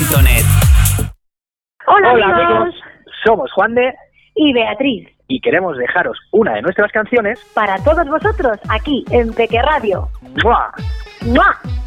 pequeradio.net. Hola amigos, somos Juan de y Beatriz y queremos dejaros una de nuestras canciones para todos vosotros aquí en Peque Radio. ¡Mua! ¡Mua!